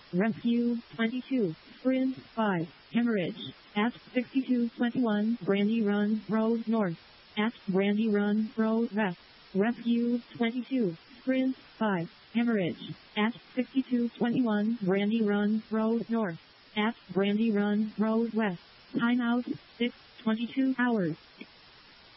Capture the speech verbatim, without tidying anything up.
Rescue twenty-two, Sprint five, Hemorrhage, at sixty-two twenty-one Brandy Run Road North, at Brandy Run Road West. Rescue twenty-two, Sprint five, Hemorrhage, at sixty-two twenty-one Brandy Run Road North, at Brandy Run Road West. Timeout, six twenty-two hours.